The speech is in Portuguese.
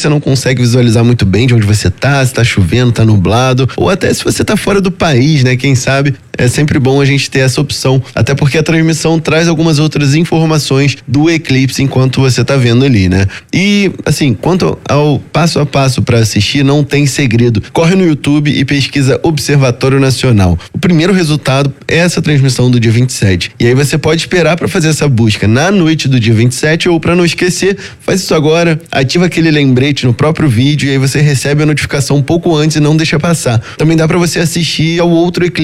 você não consegue visualizar muito bem de onde você tá, se tá chovendo, tá nublado, ou até se você tá fora do país, né? Quem sabe é sempre bom a gente ter essa opção, até porque a transmissão traz algumas outras informações do eclipse enquanto você tá vendo ali, né? E, assim, quanto ao passo a passo para assistir, não tem segredo. Corre no YouTube e pesquisa Observatório Nacional. O primeiro resultado é essa transmissão do dia 27. E aí você pode esperar para fazer essa busca na noite do dia 27 ou, para não esquecer, faz isso agora, ativa aquele lembrete no próprio vídeo e aí você recebe a notificação um pouco antes e não deixa passar. Também dá para você assistir ao outro eclipse